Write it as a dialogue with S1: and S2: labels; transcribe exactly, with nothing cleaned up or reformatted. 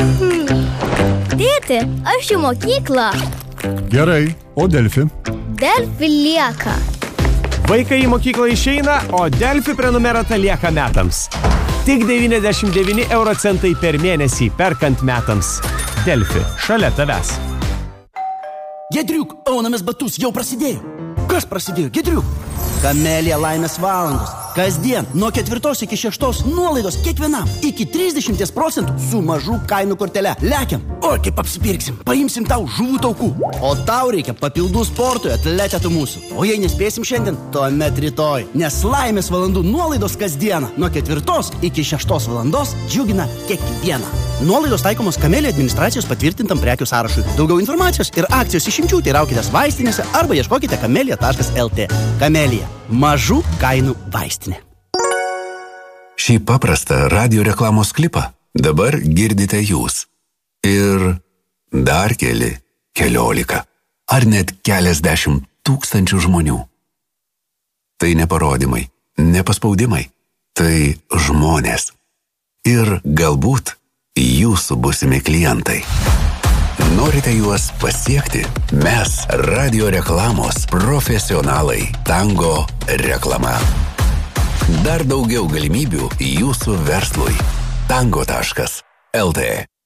S1: Tėti, aš į mokyklą.
S2: Gerai, o Delfi?
S1: Delfi lieka.
S3: Vaikai į mokyklą išeina, o Delfi prenumerata lieka metams. Tik devyniasdešimt devyni euro centai per mėnesį perkant metams. Delfi, šalia tavęs.
S4: Giedriuk, aunamės batus, jau prasidėjo. Kas prasidėjo, Giedriuk? Kamelija laimės valandos. Kasdien nuo ketvirtos iki šeštos nuolaidos kiekvienam iki trisdešimt procentų su mažų kainų kortele. Lekiam, o kaip apsipirksim, paimsim tau žuvų taukų. O tau reikia papildų sportui, atlete tu mūsų. O jei nespėsim šiandien, tuomet rytoj. Nes laimės valandų nuolaidos kasdieną nuo ketvirtos iki šeštos valandos džiugina kiekvieną. Nuolaidos taikomos Kamelija administracijos patvirtintam prekių sąrašui. Daugiau informacijos ir akcijos išimčių teiraukitės vaistinėse arba ieškokite kamelija taškas lt. Kamelija. Mažų kainų vaistinė.
S5: Šį paprastą radio reklamos klipą dabar girdite jūs. Ir dar keli, keliolika, ar net keliasdešimt tūkstančių žmonių. Tai ne parodymai, ne paspaudimai, tai žmonės. Ir galbūt jūsų būsimi klientai. Norite juos pasiekti? Mes radio reklamos profesionalai. Tango reklama. Dar daugiau galimybių jūsų verslui. tango taškas lt